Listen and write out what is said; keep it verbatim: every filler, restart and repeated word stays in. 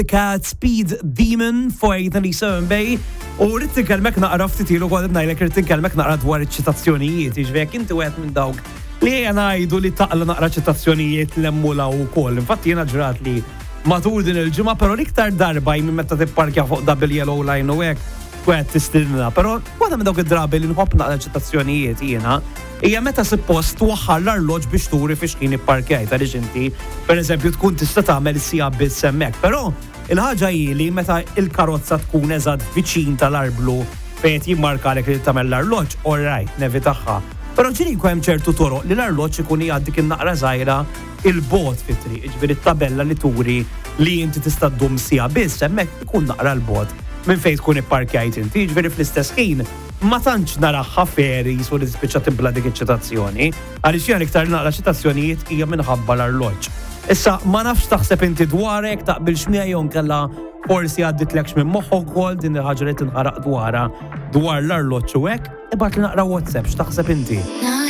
Cat Speed Demon four eight nine seven bay u rrid tinkellmek naqra ftit ilu kważi ngħidlek rrid tinkellmek naqra dwar iċ-ċitazzjonijiet, jiġifieri inti wieħed minn dawk li hija ngħidu li taqla naqra ċitazzjonijiet l-emmula wkoll. Infatti jiena ġrat li matul din il-ġimgħa però l-iktar darba minn meta tipparkja fuq double yellow line u hekk wieħed tistilna, però waħda minn dawk id-drabi li nħobb naqra ċitazzjonijiet jiena hija meta suppost twaħħal l-arloġġ biex turi fiex kien ipparkjajt għaliex inti pereżempju tkun tista' tagħmel sija biss hemmhekk, però il-ħaġa hi li meta il-karozza tkun eżatt viċin tal-arblu fejn jimmarkalek li tagħmel l-arloġġ, all right, nevitaħħa. Però ġieli jkun hemm ċertu toroq li l-arloġġ ikun jgħaddi kien naqra żgħira il-bogħod fit-triq, jiġifieri t-tabella li turi li inti tista' ddum sija biss hemmhekk ikun naqra l-bogħod minn fejn tkun ipparkjajt inti, jiġifieri fl-istess ħin ma tantx naraħħa feri jisu li tispiċċa tibla dik iċ-ċitazzjoni, għaliex jien iktar naqra ċitazzjonijiet hija minħabba l-arloġġ. Issa ma nafx taħseb inti dwarek taqbil xmija jew kellha forsi għadditlekx minn moħħok ukoll din il-ħaġa li tinħaraq dwarha dwar l-arloġġ u hekk, ibgħat li naqra WhatsApp x'taħseb inti.